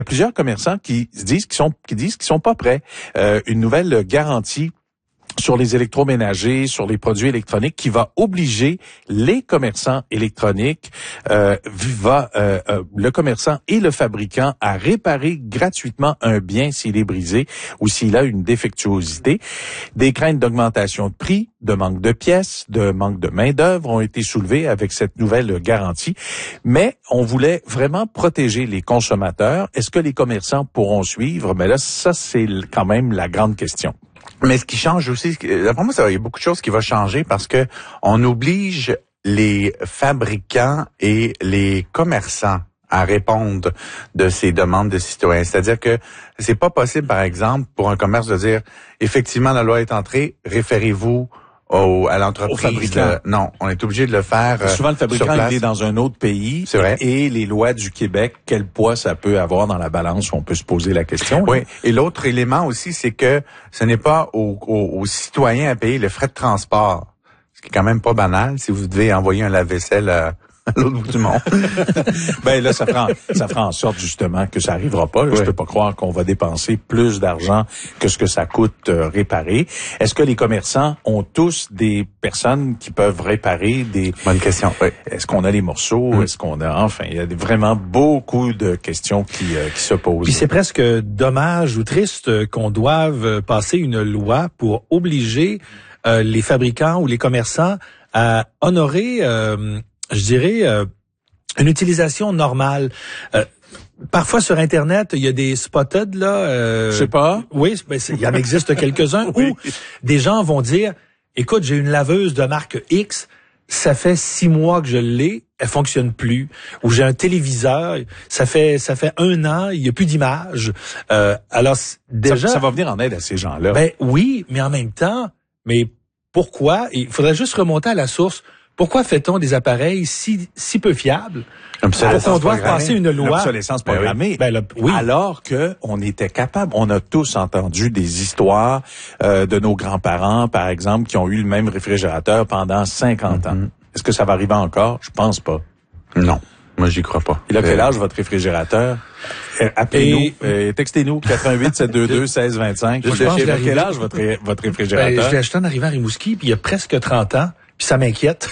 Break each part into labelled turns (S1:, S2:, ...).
S1: Plusieurs commerçants qui disent qu'ils sont pas prêts. Une nouvelle garantie sur les électroménagers, sur les produits électroniques, qui va obliger les commerçants électroniques, le commerçant et le fabricant à réparer gratuitement un bien s'il est brisé ou s'il a une défectuosité. Des craintes d'augmentation de prix, de manque de pièces, de manque de main-d'œuvre ont été soulevées avec cette nouvelle garantie. Mais on voulait vraiment protéger les consommateurs. Est-ce que les commerçants pourront suivre? Mais là, ça, c'est quand même la grande question.
S2: Mais ce qui change aussi, d'après moi, il y a beaucoup de choses qui vont changer parce que on oblige les fabricants et les commerçants à répondre de ces demandes de citoyens. C'est-à-dire que c'est pas possible, par exemple, pour un commerce de dire, effectivement, la loi est entrée, référez-vous à l'entreprise.
S1: Au fabricant.
S2: Non, on est obligé de le faire.
S1: Souvent, le fabricant, il est dans un autre pays.
S2: C'est vrai.
S1: Et les lois du Québec, quel poids ça peut avoir dans la balance? On peut se poser la question.
S2: Oui. Et l'autre élément aussi, c'est que ce n'est pas aux citoyens à payer le frais de transport. Ce qui est quand même pas banal si vous devez envoyer un lave-vaisselle à l'autre bout du monde.
S1: Ben là, ça fera en sorte justement que ça arrivera pas. Là.
S2: Oui.
S1: Je peux pas croire qu'on va dépenser plus d'argent que ce que ça coûte réparer. Est-ce que les commerçants ont tous des personnes qui peuvent réparer des...
S2: Bonne question, oui.
S1: Est-ce qu'on a les morceaux? Est-ce qu'on a... Enfin, il y a vraiment beaucoup de questions qui se posent.
S3: Puis c'est presque dommage ou triste qu'on doive passer une loi pour obliger les fabricants ou les commerçants à honorer... je dirais, une utilisation normale. Parfois sur Internet, il y a des spotted, là.
S1: Je sais pas.
S3: Oui, ben, il y en existe quelques-uns
S1: Oui.
S3: où des gens vont dire, écoute, j'ai une laveuse de marque X, ça fait 6 mois que je l'ai, elle fonctionne plus. Ou j'ai un téléviseur, ça fait 1 an, il y a plus d'image. Alors, déjà...
S1: Ça va venir en aide à ces gens-là.
S3: Ben oui, mais en même temps, pourquoi? Il faudrait juste remonter à la source. Pourquoi fait-on des appareils si peu fiables? Pourquoi on doit passer une loi?
S1: L'obsolescence programmée.
S3: Oui.
S1: Alors que on était capable, on a tous entendu des histoires de nos grands-parents, par exemple, qui ont eu le même réfrigérateur pendant 50 ans. Est-ce que ça va arriver encore? Je pense pas.
S2: Non. Moi, j'y crois pas.
S1: Il a quel âge, votre réfrigérateur? Appelez-nous, textez-nous, 88-722-1625.
S3: Je pense
S1: Il a quel âge, votre réfrigérateur?
S3: Je l'ai acheté en arrivant à Rimouski, puis il y a presque 30 ans. Puis ça m'inquiète.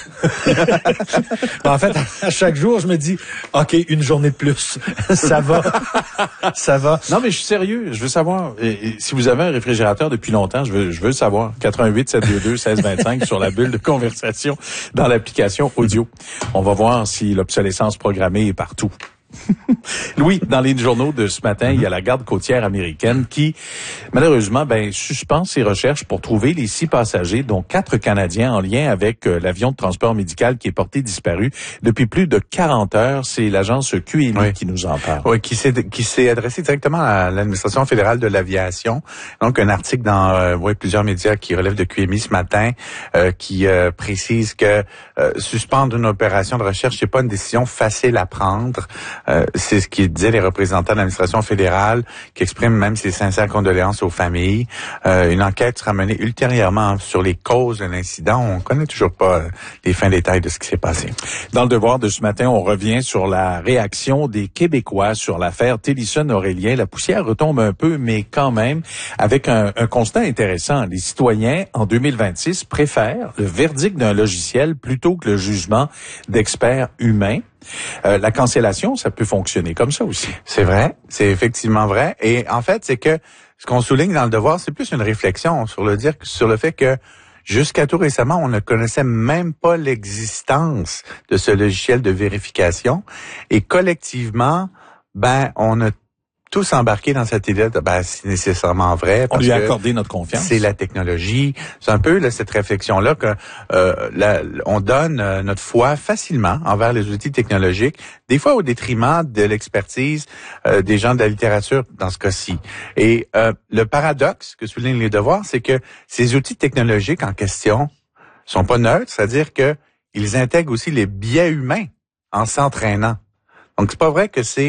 S3: En fait, à chaque jour, je me dis, OK, une journée de plus. Ça va.
S1: Non, mais je suis sérieux. Je veux savoir, si vous avez un réfrigérateur depuis longtemps, je veux savoir. 88-722-1625 sur la bulle de conversation dans l'application audio. On va voir si l'obsolescence programmée est partout. Louis, dans les journaux de ce matin, il y a la garde côtière américaine qui, malheureusement, suspend ses recherches pour trouver les 6 passagers, dont 4 Canadiens en lien avec l'avion de transport médical qui est porté disparu depuis plus de 40 heures. C'est l'agence QMI qui nous en parle.
S2: Oui, qui s'est adressé directement à l'administration fédérale de l'aviation. Donc, un article dans plusieurs médias qui relèvent de QMI ce matin, qui précise que suspendre une opération de recherche, c'est pas une décision facile à prendre. C'est ce qu'ils disaient les représentants de l'administration fédérale, qui expriment même ses sincères condoléances aux familles. Une enquête sera menée ultérieurement sur les causes de l'incident. On connaît toujours pas les fins détails de ce qui s'est passé.
S1: Dans le Devoir de ce matin, on revient sur la réaction des Québécois sur l'affaire Télisson-Aurélien. La poussière retombe un peu, mais quand même, avec un constat intéressant. Les citoyens, en 2026, préfèrent le verdict d'un logiciel plutôt que le jugement d'experts humains. La cancellation, ça peut fonctionner comme ça aussi.
S2: C'est vrai, c'est effectivement vrai. Et en fait, c'est que ce qu'on souligne dans le Devoir, c'est plus une réflexion sur le fait que jusqu'à tout récemment, on ne connaissait même pas l'existence de ce logiciel de vérification. Et collectivement, on a tous embarqués dans cette idée, c'est nécessairement vrai.
S1: On lui a accordé notre confiance.
S2: C'est la technologie. C'est un peu cette réflexion-là que on donne notre foi facilement envers les outils technologiques, des fois au détriment de l'expertise des gens de la littérature dans ce cas-ci. Et le paradoxe que soulignent les Devoirs, c'est que ces outils technologiques en question sont pas neutres, c'est-à-dire que ils intègrent aussi les biais humains en s'entraînant. Donc c'est pas vrai que c'est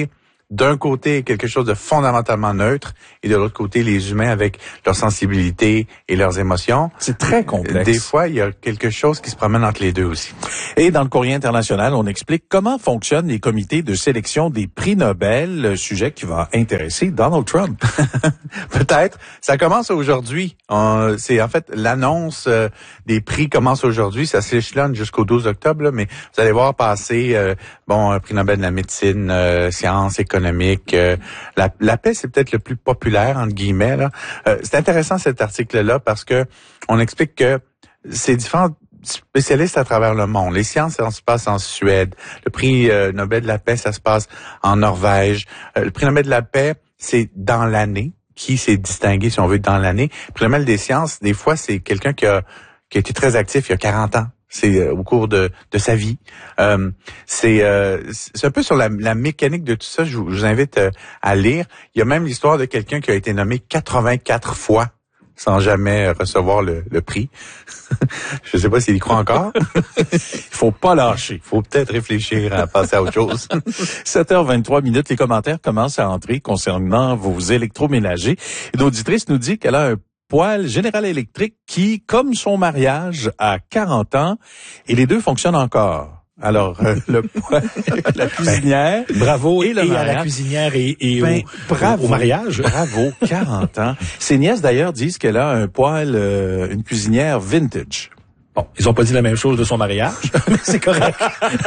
S2: d'un côté quelque chose de fondamentalement neutre et de l'autre côté les humains avec leur sensibilité et leurs émotions.
S1: C'est très complexe.
S2: Des fois, il y a quelque chose qui se promène entre les deux aussi.
S1: Et dans le Courrier international, on explique comment fonctionnent les comités de sélection des prix Nobel, le sujet qui va intéresser Donald Trump.
S2: Peut-être. Ça commence aujourd'hui. C'est en fait l'annonce des prix commence aujourd'hui. Ça s'échelonne jusqu'au 12 octobre, là, mais vous allez voir passer un prix Nobel de la médecine, sciences économiques. La paix, c'est peut-être le plus populaire, entre guillemets. Là. C'est intéressant cet article-là parce que on explique que ces différents spécialistes à travers le monde. Les sciences, ça se passe en Suède. Le prix Nobel de la paix, ça se passe en Norvège. Le prix Nobel de la paix, c'est dans l'année. Qui s'est distingué, si on veut, dans l'année. Le prix Nobel des sciences, des fois, c'est quelqu'un qui a été très actif il y a 40 ans. C'est au cours de sa vie. C'est un peu sur la mécanique de tout ça. Je vous invite à lire. Il y a même l'histoire de quelqu'un qui a été nommé 84 fois sans jamais recevoir le prix. Je ne sais pas s'il y croit encore.
S1: Il faut pas lâcher.
S2: Il faut peut-être réfléchir à passer à autre chose.
S1: 7h23 minutes, les commentaires commencent à entrer concernant vos électroménagers. Une auditrice nous dit qu'elle a un poêle General Electric qui, comme son mariage, a 40 ans et les deux fonctionnent encore. Alors, le poêle, la cuisinière.
S3: Bravo
S1: et le
S3: à la cuisinière et
S1: bravo,
S3: au mariage.
S1: Bravo, 40 ans. Ses nièces, d'ailleurs, disent qu'elle a un poêle, une cuisinière vintage.
S3: Bon, ils ont pas dit la même chose de son mariage, mais c'est correct.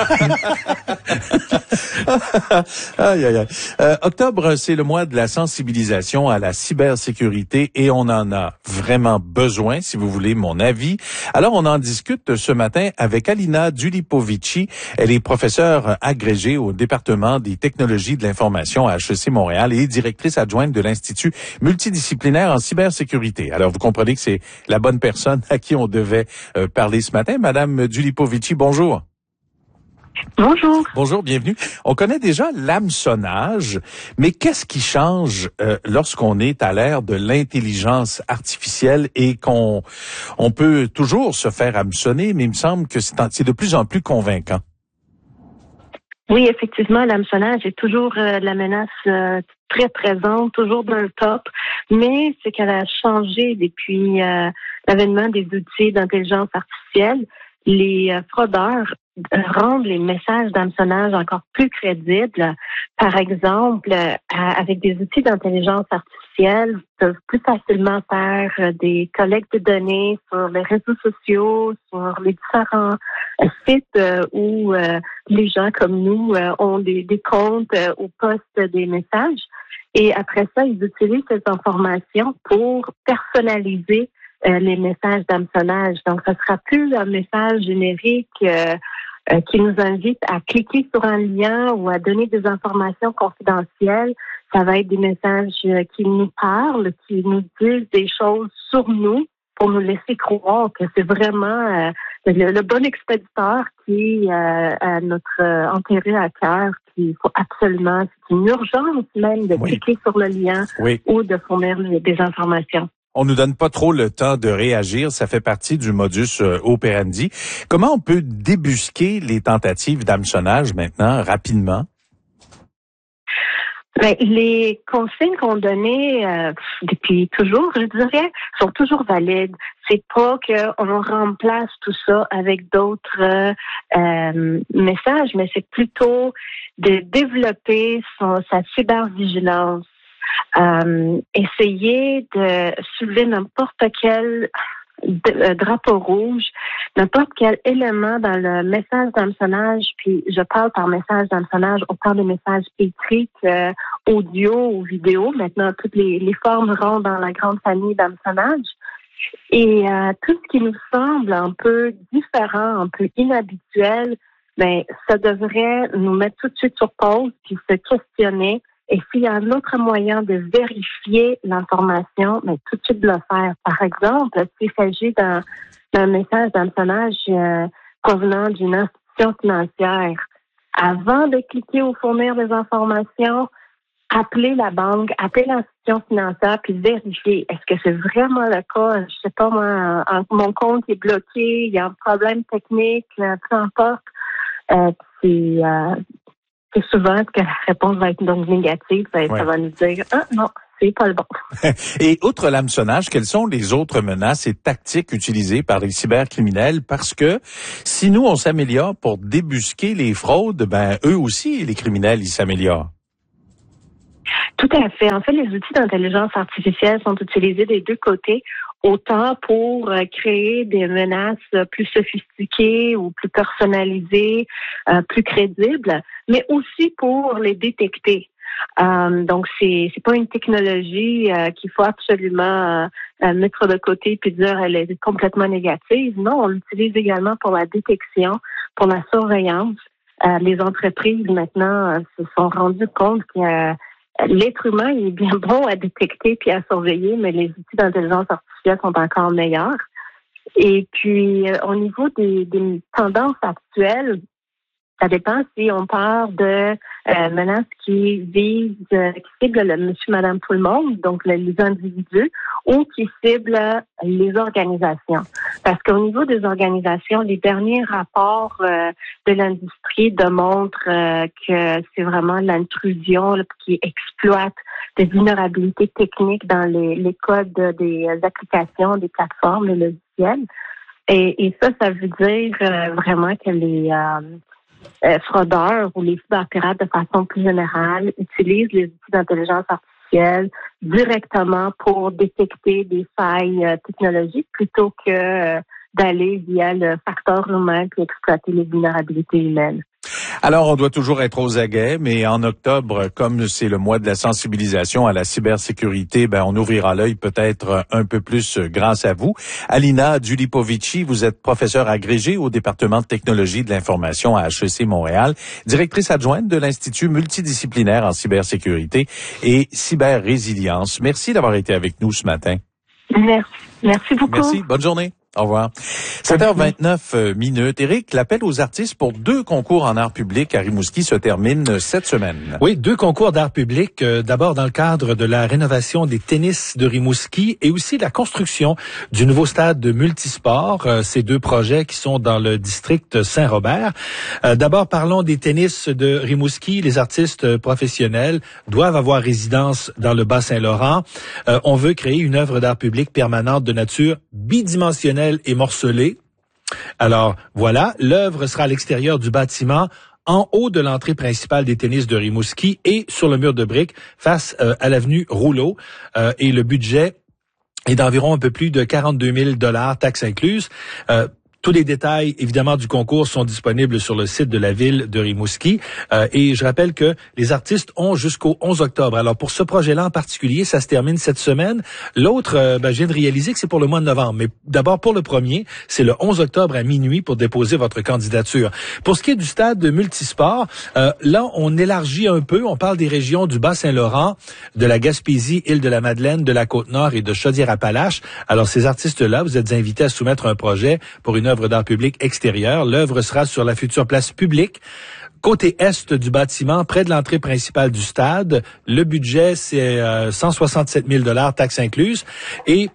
S1: Aïe, aïe, aïe. Octobre, c'est le mois de la sensibilisation à la cybersécurité et on en a vraiment besoin, si vous voulez mon avis. Alors, on en discute ce matin avec Alina Dulipovici. Elle est professeure agrégée au département des technologies de l'information à HEC Montréal et directrice adjointe de l'Institut multidisciplinaire en cybersécurité. Alors, vous comprenez que c'est la bonne personne à qui on devait parler ce matin. Madame Dulipovici, bonjour.
S4: Bonjour.
S1: Bonjour, bienvenue. On connaît déjà l'hameçonnage, mais qu'est-ce qui change lorsqu'on est à l'ère de l'intelligence artificielle et qu'on peut toujours se faire hameçonner, mais il me semble que c'est de plus en plus convaincant.
S4: Oui, effectivement, l'hameçonnage est toujours la menace très présente, toujours dans le top, mais c'est qu'elle a changé depuis l'avènement des outils d'intelligence artificielle. Les fraudeurs rendent les messages d'hameçonnage encore plus crédibles. Par exemple, avec des outils d'intelligence artificielle, ils peuvent plus facilement faire des collectes de données sur les réseaux sociaux, sur les différents sites où les gens comme nous ont des comptes ou postent des messages. Et après ça, ils utilisent cette information pour personnaliser les messages d'hameçonnage. Donc, ce sera plus un message générique qui nous invite à cliquer sur un lien ou à donner des informations confidentielles. Ça va être des messages qui nous parlent, qui nous disent des choses sur nous pour nous laisser croire que c'est vraiment le bon expéditeur qui a notre intérêt à cœur, qu'il faut absolument, c'est une urgence même de cliquer sur le lien ou de fournir des informations.
S1: On nous donne pas trop le temps de réagir, ça fait partie du modus operandi. Comment on peut débusquer les tentatives d'hameçonnage maintenant, rapidement?
S4: Ben, les consignes qu'on donnait depuis toujours, je dirais, sont toujours valides. C'est pas qu'on remplace tout ça avec d'autres messages, mais c'est plutôt de développer sa cybervigilance. Essayer de soulever n'importe quel drapeau rouge, n'importe quel élément dans le message d'hameçonnage, puis je parle par message d'hameçonnage, on parle de messages écrits, audio ou vidéo. Maintenant, toutes les formes rentrent dans la grande famille d'hameçonnage. Et tout ce qui nous semble un peu différent, un peu inhabituel, ben ça devrait nous mettre tout de suite sur pause puis se questionner. Et s'il y a un autre moyen de vérifier l'information, mais tout de suite de le faire. Par exemple, s'il s'agit d'un message d'hameçonnage provenant d'une institution financière, avant de cliquer ou fournir des informations, appelez la banque, appelez l'institution financière, puis vérifier. Est-ce que c'est vraiment le cas? Je sais pas, moi, mon compte est bloqué, il y a un problème technique, peu importe. que souvent que la réponse va être donc négative, ça va nous dire non, c'est pas le bon.
S1: Et outre l'hameçonnage, quelles sont les autres menaces et tactiques utilisées par les cybercriminels? Parce que si nous, on s'améliore pour débusquer les fraudes, eux aussi, les criminels, ils s'améliorent.
S4: Tout à fait. En fait, les outils d'intelligence artificielle sont utilisés des deux côtés, autant pour créer des menaces plus sophistiquées ou plus personnalisées, plus crédibles, mais aussi pour les détecter. Donc, c'est pas une technologie qu'il faut absolument mettre de côté puis dire elle est complètement négative. Non, on l'utilise également pour la détection, pour la surveillance. Les entreprises maintenant se sont rendues compte que l'être humain il est bien bon à détecter puis à surveiller, mais les outils d'intelligence artificielle sont encore meilleurs. Et puis, au niveau des tendances actuelles, ça dépend si on parle de menaces qui ciblent le monsieur, madame, tout le monde, donc les individus, ou qui ciblent les organisations. Parce qu'au niveau des organisations, les derniers rapports de l'industrie démontrent que c'est vraiment l'intrusion qui exploite des vulnérabilités techniques dans les codes des applications, des plateformes, des logiciels. Et ça veut dire vraiment que les fraudeurs ou les cyberpirates de façon plus générale utilisent les outils d'intelligence artificielle directement pour détecter des failles technologiques plutôt que d'aller via le facteur humain puis exploiter les vulnérabilités humaines.
S1: Alors, on doit toujours être aux aguets, mais en octobre, comme c'est le mois de la sensibilisation à la cybersécurité, on ouvrira l'œil peut-être un peu plus grâce à vous. Alina Dulipovici, vous êtes professeure agrégée au département de technologie de l'information à HEC Montréal, directrice adjointe de l'Institut multidisciplinaire en cybersécurité et cyberrésilience. Merci d'avoir été avec nous ce matin.
S4: Merci beaucoup.
S1: Merci, bonne journée. Au revoir. 7h29 Éric, l'appel aux artistes pour 2 concours en art public à Rimouski se termine cette semaine.
S3: Oui, 2 concours d'art public. D'abord dans le cadre de la rénovation des tennis de Rimouski et aussi la construction du nouveau stade de multisport. Ces 2 projets qui sont dans le district Saint-Robert. D'abord, parlons des tennis de Rimouski. Les artistes professionnels doivent avoir résidence dans le Bas-Saint-Laurent. On veut créer une œuvre d'art public permanente de nature bidimensionnelle et morcelée. Alors, voilà, l'œuvre sera à l'extérieur du bâtiment, en haut de l'entrée principale des tennis de Rimouski et sur le mur de briques face à l'avenue Rouleau. Et le budget est d'environ un peu plus de 42 000 $, taxes incluses. Tous les détails, évidemment, du concours sont disponibles sur le site de la ville de Rimouski. Et je rappelle que les artistes ont jusqu'au 11 octobre. Alors, pour ce projet-là en particulier, ça se termine cette semaine. L'autre, je viens de réaliser que c'est pour le mois de novembre. Mais d'abord, pour le premier, c'est le 11 octobre à minuit pour déposer votre candidature. Pour ce qui est du stade de multisport, là, on élargit un peu. On parle des régions du Bas-Saint-Laurent, de la Gaspésie, Île-de-la-Madeleine, de la Côte-Nord et de Chaudière-Appalaches. Alors, ces artistes-là, vous êtes invités à soumettre un projet pour une œuvre d'art public extérieur. L'œuvre sera sur la future place publique, côté est du bâtiment, près de l'entrée principale du stade. Le budget, c'est 167 000 $, taxes incluses. Et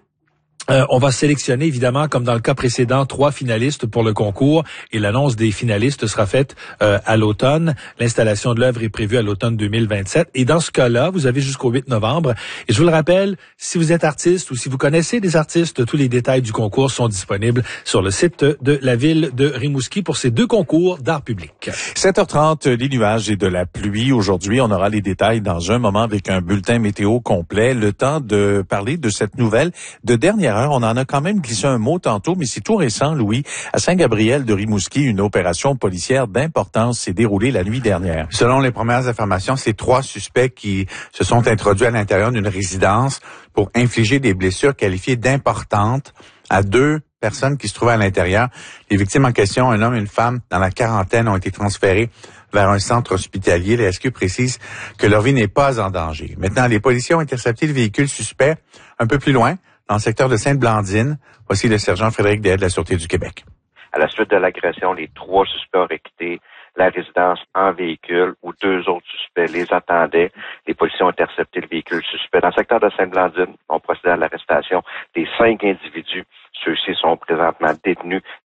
S3: on va sélectionner, évidemment, comme dans le cas précédent, 3 finalistes pour le concours et l'annonce des finalistes sera faite à l'automne. L'installation de l'œuvre est prévue à l'automne 2027. Et dans ce cas-là, vous avez jusqu'au 8 novembre. Et je vous le rappelle, si vous êtes artiste ou si vous connaissez des artistes, tous les détails du concours sont disponibles sur le site de la ville de Rimouski pour ces 2 concours d'art public.
S1: 7h30, les nuages et de la pluie. Aujourd'hui, on aura les détails dans un moment avec un bulletin météo complet. Le temps de parler de cette nouvelle de dernière. On en a quand même glissé un mot tantôt, mais c'est tout récent, Louis. À Saint-Gabriel de Rimouski, une opération policière d'importance s'est déroulée la nuit dernière.
S2: Selon les premières informations, c'est 3 suspects qui se sont introduits à l'intérieur d'une résidence pour infliger des blessures qualifiées d'importantes à 2 personnes qui se trouvaient à l'intérieur. Les victimes en question, un homme et une femme dans la quarantaine, ont été transférés vers un centre hospitalier. Les SQ précisent que leur vie n'est pas en danger. Maintenant, les policiers ont intercepté le véhicule suspect un peu plus loin, dans le secteur de Sainte-Blandine. Voici le sergent Frédéric Deshaies de la Sûreté du Québec.
S5: À la suite de l'agression, les 3 suspects auraient quitté la résidence en véhicule où 2 autres suspects les attendaient. Les policiers ont intercepté le véhicule suspect. Dans le secteur de Sainte-Blandine, on procédé à l'arrestation des 5 individus. Ceux-ci sont présentement détenus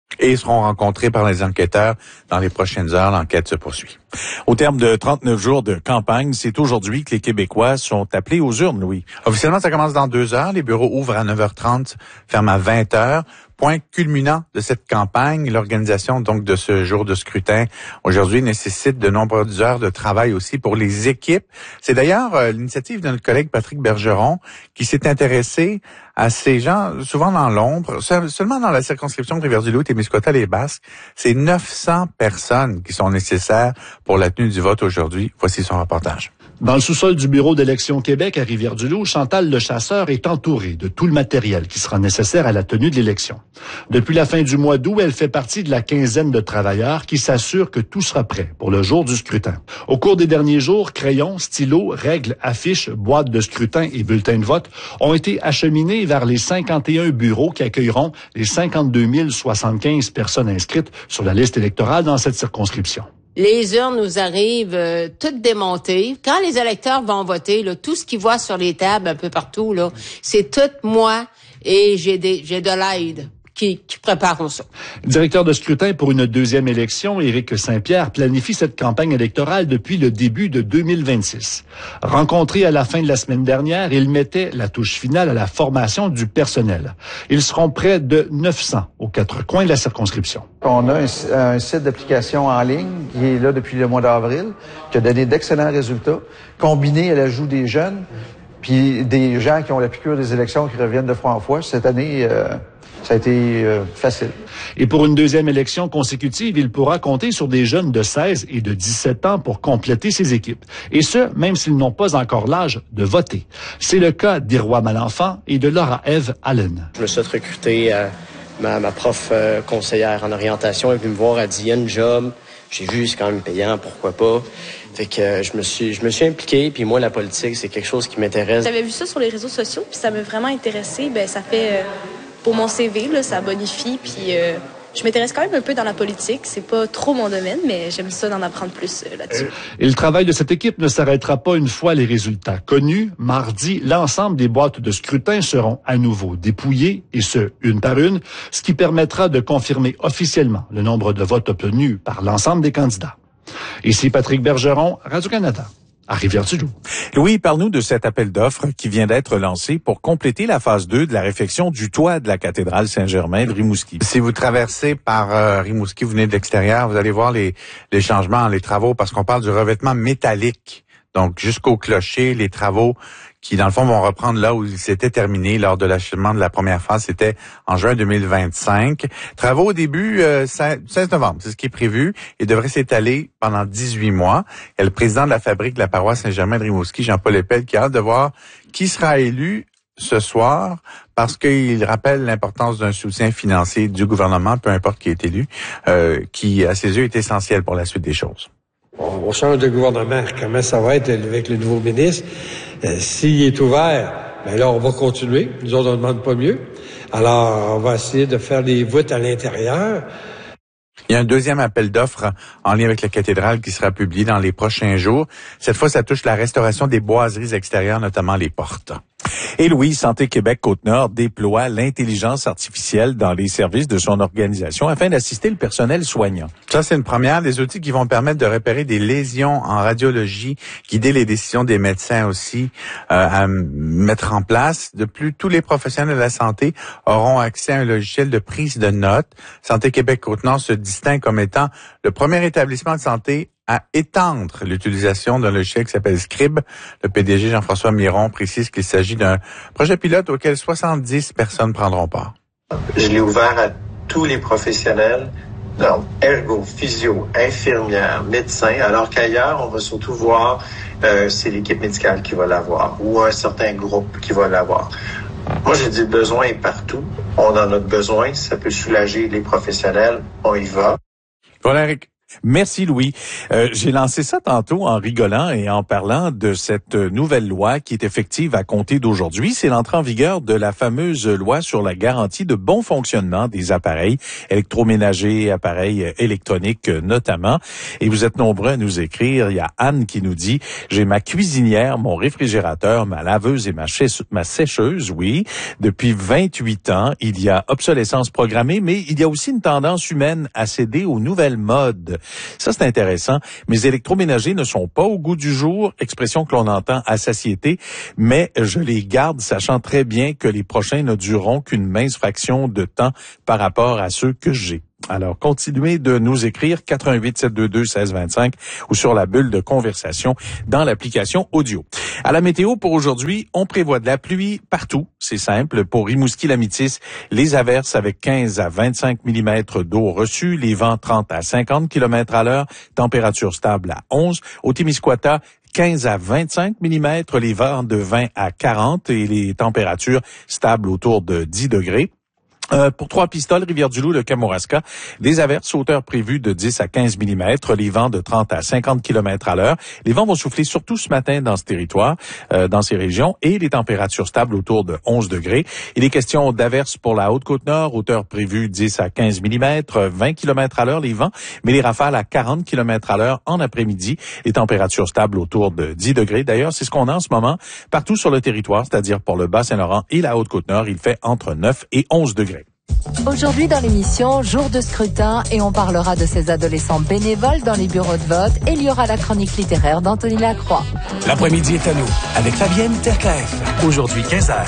S2: Et seront rencontrés par les enquêteurs dans les prochaines heures. L'enquête se poursuit.
S1: Au terme de 39 jours de campagne, c'est aujourd'hui que les Québécois sont appelés aux urnes, Louis.
S2: Officiellement, ça commence dans 2 heures. Les bureaux ouvrent à 9h30, ferment à 20h. Point culminant de cette campagne, l'organisation donc de ce jour de scrutin aujourd'hui nécessite de nombreuses heures de travail aussi pour les équipes. C'est d'ailleurs l'initiative de notre collègue Patrick Bergeron qui s'est intéressé à ces gens, souvent dans l'ombre, seulement dans la circonscription de Rivière-du-Loup, Témiscouata, les Basques. C'est 900 personnes qui sont nécessaires pour la tenue du vote aujourd'hui. Voici son reportage.
S6: Dans le sous-sol du bureau d'Élections Québec à Rivière-du-Loup, Chantal Lechasseur est entourée de tout le matériel qui sera nécessaire à la tenue de l'élection. Depuis la fin du mois d'août, elle fait partie de la quinzaine de travailleurs qui s'assurent que tout sera prêt pour le jour du scrutin. Au cours des derniers jours, crayons, stylos, règles, affiches, boîtes de scrutin et bulletins de vote ont été acheminés vers les 51 bureaux qui accueilleront les 52 075 personnes inscrites sur la liste électorale dans cette circonscription.
S7: Les urnes nous arrivent toutes démontées. Quand les électeurs vont voter, là, tout ce qu'ils voient sur les tables un peu partout, là, c'est tout moi et j'ai de l'aide qui préparent ça.
S6: Directeur de scrutin pour une deuxième élection, Éric Saint-Pierre planifie cette campagne électorale depuis le début de 2026. Rencontré à la fin de la semaine dernière, il mettait la touche finale à la formation du personnel. Ils seront près de 900 aux 4 coins de la circonscription.
S8: On a un site d'application en ligne qui est là depuis le mois d'avril, qui a donné d'excellents résultats, combiné à l'ajout des jeunes, puis des gens qui ont la piqûre des élections qui reviennent de fois en fois. Cette année, ça a été facile.
S6: Et pour une deuxième élection consécutive, il pourra compter sur des jeunes de 16 et de 17 ans pour compléter ses équipes. Et ce, même s'ils n'ont pas encore l'âge de voter. C'est le cas d'Irwa Malenfant et de Laura-Ève Allen.
S9: Je me suis recruté ma prof conseillère en orientation. Elle est venue me voir, elle dit, il y a une job. J'ai vu, c'est quand même payant, pourquoi pas. Fait que je me suis impliqué, puis moi, la politique, c'est quelque chose qui m'intéresse.
S10: J'avais vu ça sur les réseaux sociaux, puis ça m'a vraiment intéressé. Ben, ça fait... pour mon CV, là, ça bonifie, puis je m'intéresse quand même un peu dans la politique. C'est pas trop mon domaine, mais j'aime ça d'en apprendre plus là-dessus.
S6: Et le travail de cette équipe ne s'arrêtera pas une fois les résultats connus. Mardi, l'ensemble des boîtes de scrutin seront à nouveau dépouillées, et ce, une par une, ce qui permettra de confirmer officiellement le nombre de votes obtenus par l'ensemble des candidats. Ici Patrick Bergeron, Radio-Canada. À Rivière-du-Loup.
S1: Louis, parle-nous de cet appel d'offres qui vient d'être lancé pour compléter la phase 2 de la réfection du toit de la cathédrale Saint-Germain de Rimouski.
S2: Si vous traversez par Rimouski, vous venez de l'extérieur, vous allez voir les changements, les travaux, parce qu'on parle du revêtement métallique. Donc, jusqu'au clocher, les travaux qui, dans le fond, vont reprendre là où ils s'étaient terminés lors de l'achèvement de la première phase. C'était en juin 2025. Travaux au début 16 novembre, c'est ce qui est prévu, et devrait s'étaler pendant 18 mois. Il y a le président de la fabrique de la paroisse Saint-Germain de Rimouski, Jean-Paul Lepel, qui a hâte de voir qui sera élu ce soir, parce qu'il rappelle l'importance d'un soutien financier du gouvernement, peu importe qui est élu, qui, à ses yeux, est essentiel pour la suite des choses.
S11: On change de gouvernement. Comment ça va être avec le nouveau ministre? S'il est ouvert, ben là, on va continuer. Nous autres, on ne demande pas mieux. Alors, on va essayer de faire des voûtes à l'intérieur.
S2: Il y a un deuxième appel d'offres en lien avec la cathédrale qui sera publié dans les prochains jours. Cette fois, ça touche la restauration des boiseries extérieures, notamment les portes.
S1: Et Louis, Santé Québec Côte-Nord déploie l'intelligence artificielle dans les services de son organisation afin d'assister le personnel soignant.
S2: Ça, c'est une première. Des outils qui vont permettre de repérer des lésions en radiologie, guider les décisions des médecins aussi à mettre en place. De plus, tous les professionnels de la santé auront accès à un logiciel de prise de notes. Santé Québec Côte-Nord se distingue comme étant le premier établissement de santé à étendre l'utilisation d'un logiciel qui s'appelle Scribe. Le PDG Jean-François Miron précise qu'il s'agit d'un projet pilote auquel 70 personnes prendront part.
S12: Je l'ai ouvert à tous les professionnels, donc ergo, physio, infirmières, médecins, alors qu'ailleurs, on va surtout voir c'est l'équipe médicale qui va l'avoir ou un certain groupe qui va l'avoir. Moi, j'ai dit le besoin est partout. On en a besoin. Ça peut soulager les professionnels. On y va.
S2: Voilà, Eric.
S1: Merci Louis. J'ai lancé ça tantôt en rigolant et en parlant de cette nouvelle loi qui est effective à compter d'aujourd'hui. C'est l'entrée en vigueur de la fameuse loi sur la garantie de bon fonctionnement des appareils électroménagers, appareils électroniques notamment. Et vous êtes nombreux à nous écrire. Il y a Anne qui nous dit « J'ai ma cuisinière, mon réfrigérateur, ma laveuse et ma sécheuse, oui. Depuis 28 ans, il y a obsolescence programmée, mais il y a aussi une tendance humaine à céder aux nouvelles modes. » Ça, c'est intéressant. Mes électroménagers ne sont pas au goût du jour, expression que l'on entend à satiété, mais je les garde sachant très bien que les prochains ne dureront qu'une mince fraction de temps par rapport à ceux que j'ai. Alors, continuez de nous écrire 88-722-1625 ou sur la bulle de conversation dans l'application audio. À la météo pour aujourd'hui, on prévoit de la pluie partout. C'est simple. Pour Rimouski-Lamitis, les averses avec 15 à 25 mm d'eau reçue, les vents 30 à 50 km à l'heure, température stable à 11. Au Témiscouata, 15 à 25 mm, les vents de 20 à 40 et les températures stables autour de 10 degrés. Pour Trois-Pistoles, Rivière-du-Loup, le Kamouraska, des averses hauteur prévues de 10 à 15 mm, les vents de 30 à 50 km à l'heure. Les vents vont souffler surtout ce matin dans ce territoire, dans ces régions, et les températures stables autour de 11 degrés. Il est question d'averses pour la Haute-Côte-Nord, hauteur prévue 10 à 15 mm, 20 km à l'heure les vents, mais les rafales à 40 km à l'heure en après-midi. Les températures stables autour de 10 degrés. D'ailleurs, c'est ce qu'on a en ce moment partout sur le territoire, c'est-à-dire pour le Bas-Saint-Laurent et la Haute-Côte-Nord. Il fait entre 9 et 11 degrés.
S13: Aujourd'hui dans l'émission, jour de scrutin, et on parlera de ces adolescents bénévoles dans les bureaux de vote, et il y aura la chronique littéraire d'Anthony Lacroix.
S14: L'après-midi est à nous, avec Fabienne Tercaef. Aujourd'hui, 15h.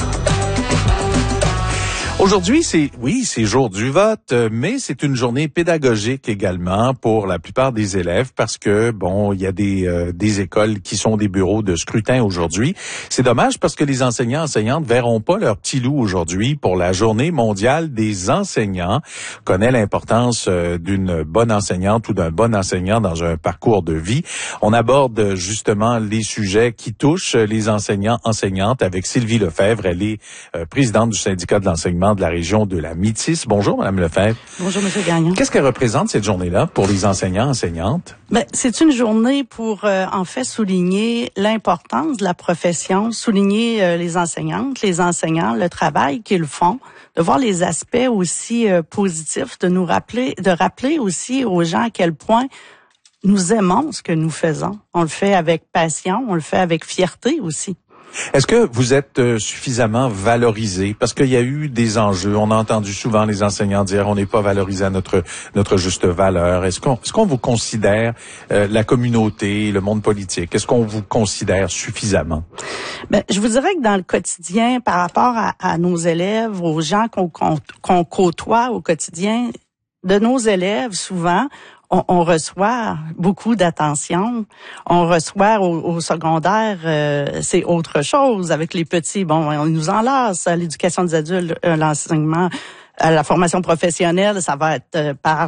S1: Aujourd'hui, c'est jour du vote, mais c'est une journée pédagogique également pour la plupart des élèves parce que, bon, il y a des écoles qui sont des bureaux de scrutin aujourd'hui. C'est dommage parce que les enseignants-enseignantes verront pas leur petit loup aujourd'hui pour la journée mondiale des enseignants. On connaît l'importance d'une bonne enseignante ou d'un bon enseignant dans un parcours de vie. On aborde justement les sujets qui touchent les enseignants-enseignantes avec Sylvie Lefebvre. Elle est présidente du syndicat de l'enseignement de la région de la Métis. Bonjour, Madame Lefebvre.
S15: Bonjour, Monsieur Gagnon.
S1: Qu'est-ce qu'elle représente, cette journée-là, pour les enseignants, enseignantes?
S15: C'est une journée pour, en fait, souligner l'importance de la profession, souligner les enseignantes, les enseignants, le travail qu'ils font, de voir les aspects aussi positifs, de rappeler aussi aux gens à quel point nous aimons ce que nous faisons. On le fait avec passion, on le fait avec fierté aussi.
S1: Est-ce que vous êtes suffisamment valorisé? Parce qu'il y a eu des enjeux. On a entendu souvent les enseignants dire on n'est pas valorisé à notre juste valeur. Est-ce qu'on vous considère, la communauté, le monde politique, est-ce qu'on vous considère suffisamment?
S15: Je vous dirais que dans le quotidien, par rapport à nos élèves, aux gens qu'on côtoie au quotidien, de nos élèves, souvent, on reçoit beaucoup d'attention. On reçoit au secondaire, c'est autre chose. Avec les petits, on nous enlace. L'éducation des adultes, l'enseignement, la formation professionnelle, ça va être par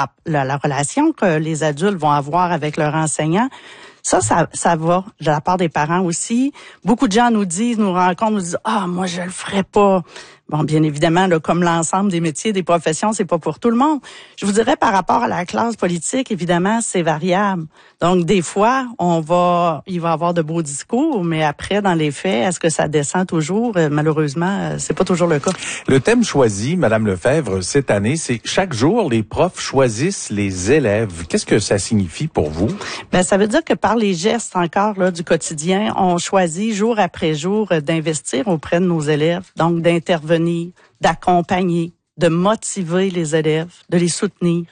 S15: la relation que les adultes vont avoir avec leurs enseignants. Ça va de la part des parents aussi. Beaucoup de gens nous rencontrent, nous disent « Ah, moi, je le ferais pas ». Bon, bien évidemment, là, comme l'ensemble des métiers, des professions, c'est pas pour tout le monde. Je vous dirais, par rapport à la classe politique, évidemment, c'est variable. Donc, des fois, il va y avoir de beaux discours, mais après, dans les faits, est-ce que ça descend toujours? Malheureusement, c'est pas toujours le cas.
S1: Le thème choisi, Madame Lefebvre, cette année, c'est « Chaque jour, les profs choisissent les élèves ». Qu'est-ce que ça signifie pour vous?
S15: Ça veut dire que par les gestes encore là du quotidien, on choisit jour après jour d'investir auprès de nos élèves, donc d'intervenir, d'accompagner, de motiver les élèves, de les soutenir.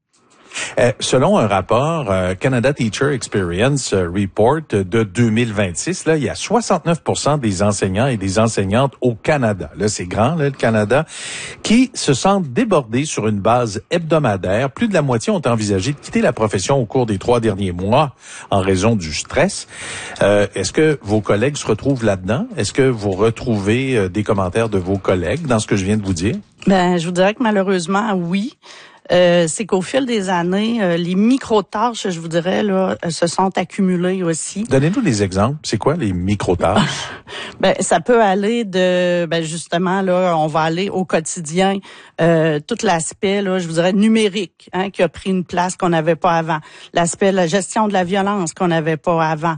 S1: Selon un rapport Canada Teacher Experience Report de 2026, là, il y a 69% des enseignants et des enseignantes au Canada, là c'est grand, là, le Canada, qui se sentent débordés sur une base hebdomadaire. Plus de la moitié ont envisagé de quitter la profession au cours des 3 derniers mois en raison du stress. Est-ce que vos collègues se retrouvent là-dedans? Est-ce que vous retrouvez des commentaires de vos collègues dans ce que je viens de vous dire?
S15: Je vous dirais que malheureusement, oui. c'est qu'au fil des années, les micro-tâches, je vous dirais, là, se sont accumulées aussi.
S1: Donnez-nous des exemples. C'est quoi les micro-tâches?
S15: Ça peut aller de, justement, là, on va aller au quotidien, tout l'aspect, là, je vous dirais, numérique, qui a pris une place qu'on n'avait pas avant. L'aspect, la gestion de la violence qu'on n'avait pas avant.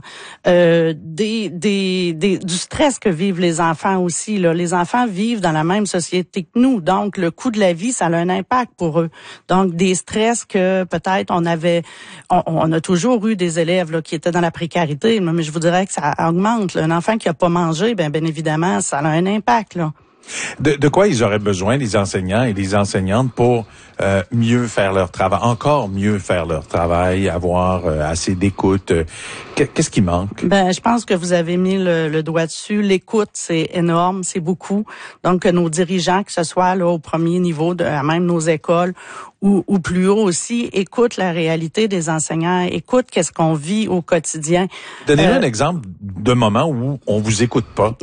S15: Du stress que vivent les enfants aussi, là. Les enfants vivent dans la même société que nous. Donc, le coût de la vie, ça a un impact pour eux. Donc, des stress que peut-être on a toujours eu des élèves, là, qui étaient dans la précarité, mais je vous dirais que ça augmente, là. Un enfant qui a pas mangé, bien évidemment, ça a un impact, là.
S1: De quoi ils auraient besoin, les enseignants et les enseignantes, pour mieux faire leur travail, encore mieux faire leur travail, avoir assez d'écoute? Qu'est-ce qui manque?
S15: Je pense que vous avez mis le doigt dessus. L'écoute, c'est énorme, c'est beaucoup. Donc, que nos dirigeants, que ce soit là au premier niveau, à même nos écoles ou plus haut aussi, écoutent la réalité des enseignants, écoutent qu'est-ce qu'on vit au quotidien.
S1: Donnez-nous un exemple de moment où on vous écoute pas.